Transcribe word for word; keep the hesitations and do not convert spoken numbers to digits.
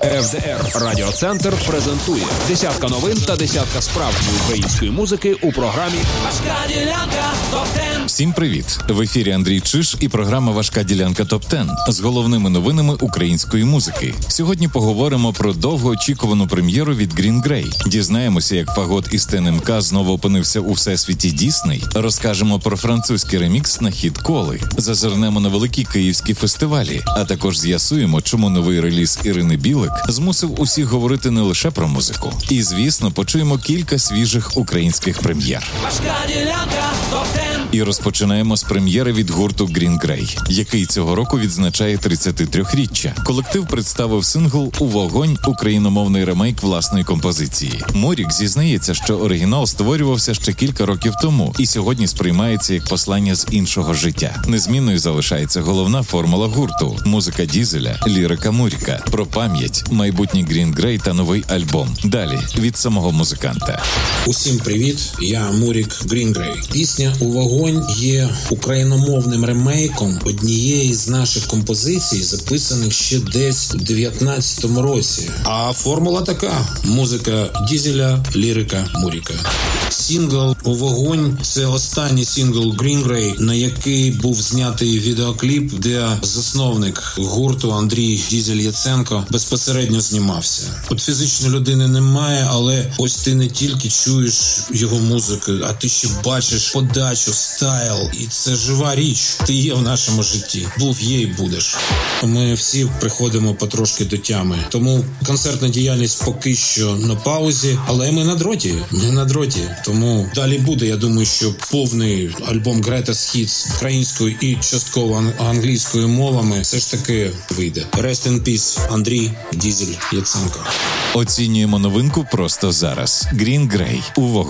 еф де ер Радіоцентр презентує десятка новин та десятка справжньої української музики у програмі «Важка ділянка ТОП-десять». Всім привіт! В ефірі Андрій Чиж і програма «Важка ділянка ТОП-десять» з головними новинами української музики. Сьогодні поговоримо про довгоочікувану прем'єру від Green Grey. Дізнаємося, як фагот із Те Ен Ем Ка знову опинився у всесвіті Дісней. Розкажемо про французький ремікс на хіт Коли. Зазирнемо на великі київські фестивалі. А також з'ясуємо, чому новий реліз Ірини Білик змусив усіх говорити не лише про музику. І, звісно, почуємо кілька свіжих українських прем'єр. Важка ділянка ТОП-десять. І розпочинаємо з прем'єри від гурту Green Grey, який цього року відзначає тридцятитриріччя. Колектив представив сингл «У вогонь» – україномовний ремейк власної композиції. Морік зізнається, що оригінал створювався ще кілька років тому і сьогодні сприймається як послання з іншого життя. Незмінною залишається головна формула гурту – музика Дізеля, лірика Муріка, про пам'ять, майбутній Green Grey та новий альбом. Далі від самого музиканта. Усім привіт, я Мурік Green Grey. Пісня «У вогонь» є україномовним ремейком однієї з наших композицій, записаних ще десь у дев'ятнадцятому році. А формула така – музика Дізеля, лірика Муріка. Сінгл «У вогонь» – це останній сингл Green Grey, на який був знятий відеокліп, де засновник гурту Андрій Дізель Яценко безпосередньо знімався. От фізичної людини немає, але ось ти не тільки чуєш його музику, а ти ще бачиш подачу, стайл. І це жива річ. Ти є в нашому житті. Був, є і будеш. Ми всі приходимо потрошки до тями. Тому концертна діяльність поки що на паузі, але ми на дроті. Ми на дроті. Тому далі буде, я думаю, що повний альбом Greatest Hits українською і частково англійською мовами все ж таки вийде. Rest in peace, Андрій Дізель Яценко. Оцінюємо новинку просто зараз. Green Grey – «У вогонь».